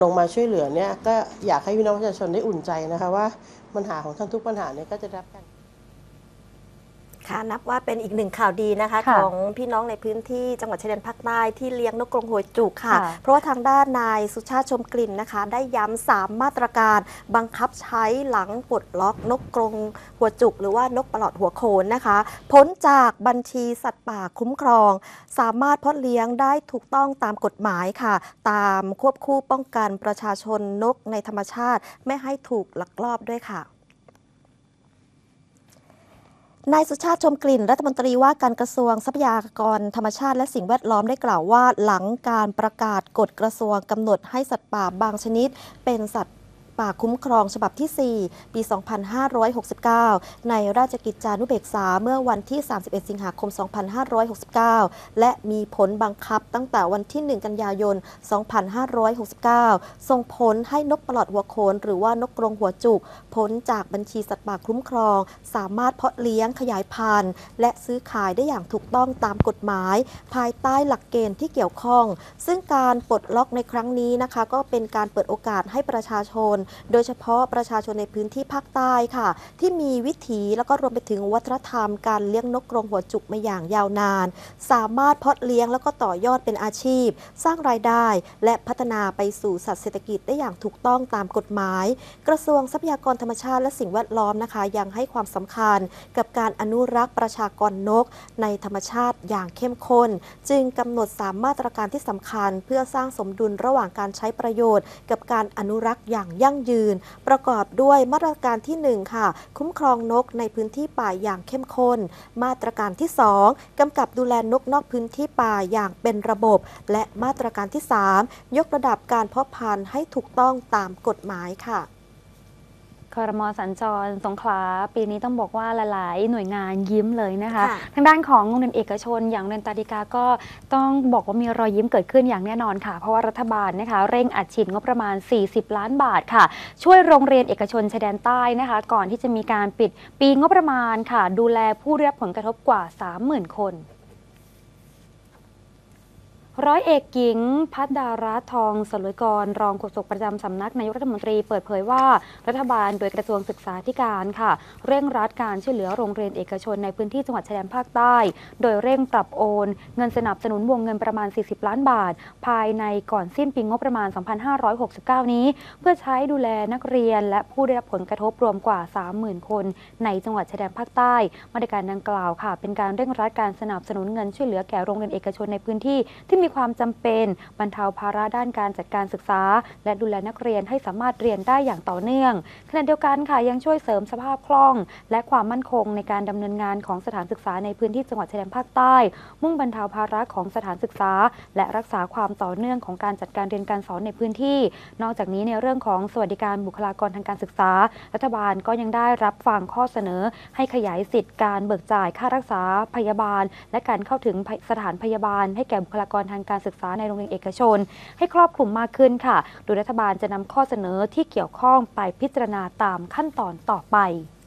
ลงมาช่วยเหลือเนี่ยก็อยากให้พี่น้องประชาชนได้อุ่นใจนะคะว่าปัญหาของท่านทุกปัญหาเนี่ยก็จะได้รับการค่ะนับว่าเป็นอีกหนึ่งข่าวดีนะคะของพี่น้องในพื้นที่จังหวัดชายแดนภาคใต้ที่เลี้ยงนกกรงหัวจุกค่ะเพราะว่าทางด้านนายสุชาติชมกลิ่นนะคะได้ย้ำ3 มาตรการบังคับใช้หลังปลดล็อกนกกรงหัวจุกหรือว่านกปลอดหัวโขนนะคะพ้นจากบัญชีสัตว์ป่าคุ้มครองสามารถเพาะเลี้ยงได้ถูกต้องตามกฎหมายค่ะตามควบคู่ป้องกันประชาชนนกในธรรมชาติไม่ให้ถูกลักลอบด้วยค่ะนายสุชาติชมกลิ่นรัฐมนตรีว่าการกระทรวงทรัพยากรธรรมชาติและสิ่งแวดล้อมได้กล่าวว่าหลังการประกาศกฎกระทรวงกำหนดให้สัตว์ป่าบางชนิดเป็นสัตว์ป่าคุ้มครองฉบับที่ 4 ปี 2569 ในราชกิจจานุเบกษาเมื่อวันที่ 31 สิงหาคม 2569 และมีผลบังคับตั้งแต่วันที่ 1 กันยายน 2569 ส่งผลให้นกปลอดหัวโขนหรือว่านกกรงหัวจุกพ้นจากบัญชีสัตว์ป่าคุ้มครองสามารถเพาะเลี้ยงขยายพันธุ์และซื้อขายได้อย่างถูกต้องตามกฎหมายภายใต้หลักเกณฑ์ที่เกี่ยวข้องซึ่งการปลดล็อกในครั้งนี้นะคะก็เป็นการเปิดโอกาสให้ประชาชนโดยเฉพาะประชาชนในพื้นที่ภาคใต้ค่ะที่มีวิถีแล้วก็รวมไปถึงวัฒนธรรมการเลี้ยงนกกรงหัวจุกมาอย่างยาวนานสามารถเพาะเลี้ยงแล้วก็ต่อยอดเป็นอาชีพสร้างรายได้และพัฒนาไปสู่สัตว์เศรษฐกิจได้อย่างถูกต้องตามกฎหมายกระทรวงทรัพยากรธรรมชาติและสิ่งแวดล้อมนะคะยังให้ความสำคัญกับการอนุรักษ์ประชากรนกในธรรมชาติอย่างเข้มข้นจึงกำหนด3 มาตรการที่สำคัญเพื่อสร้างสมดุลระหว่างการใช้ประโยชน์กับการอนุรักษ์อย่างยั่งยืนประกอบด้วยมาตรการที่ 1 ค่ะคุ้มครองนกในพื้นที่ป่าอย่างเข้มข้นมาตรการที่ 2 กำกับดูแลนกนอกพื้นที่ป่าอย่างเป็นระบบและมาตรการที่ 3 ยกระดับการเพาะพันธุ์ให้ถูกต้องตามกฎหมายค่ะครม.สัญจรสงขลาปีนี้ต้องบอกว่าหลายๆหน่วยงานยิ้มเลยนะคะทางด้านของโรงเรียนเอกชนอย่างโรงเรียนตาดิกาก็ต้องบอกว่ามีรอยยิ้มเกิดขึ้นอย่างแน่นอนค่ะเพราะว่ารัฐบาลนะคะเร่งอัดฉีดงบประมาณ40 ล้านบาทค่ะช่วยโรงเรียนเอกชนชายแดนใต้นะคะก่อนที่จะมีการปิดปีงบประมาณค่ะดูแลผู้ได้รับผลกระทบกว่า 30,000 คนร้อยเอกหญิงพัฒดารัตน์ทองสลวยกรรองโฆษกประจำสำนักนายกรัฐมนตรีเปิดเผยว่ารัฐบาลโดยกระทรวงศึกษาธิการค่ะเร่งรัดการช่วยเหลือโรงเรียนเอกชนในพื้นที่จังหวัดชายแดนภาคใต้โดยเร่งปรับโอนเงินสนับสนุนวงเงินประมาณ40 ล้านบาทภายในก่อนสิ้นปีงบประมาณ 2569 นี้เพื่อใช้ดูแลนักเรียนและผู้ได้รับผลกระทบรวมกว่า 30,000 คนในจังหวัดชายแดนภาคใต้มาตรการดังกล่าวค่ะเป็นการเร่งรัดการสนับสนุนเงินช่วยเหลือแก่โรงเรียนเอกชนในพื้นที่ที่มีความจำเป็นบรรเทาภาระด้านการจัดการศึกษาและดูแลนักเรียนให้สามารถเรียนได้อย่างต่อเนื่องขณะเดียวกันค่ะยังช่วยเสริมสภาพคล่องและความมั่นคงในการดำเนินงานของสถานศึกษาในพื้นที่จังหวัดชายแดนภาคใต้มุ่งบรรเทาภาระของสถานศึกษาและรักษาความต่อเนื่องของการจัดการเรียนการสอนในพื้นที่นอกจากนี้ในเรื่องของสวัสดิการบุคลากรทางการศึกษารัฐบาลก็ยังได้รับฟังข้อเสนอให้ขยายสิทธิการเบิกจ่ายค่ารักษาพยาบาลและการเข้าถึงสถานพยาบาลให้แก่บุคลากรทางการศึกษาในโรงเรียนเอกชนให้ครอบคลุมมากขึ้นค่ะโดยรัฐบาลจะนำข้อเสนอที่เกี่ยวข้องไปพิจารณาตามขั้นตอนต่อไป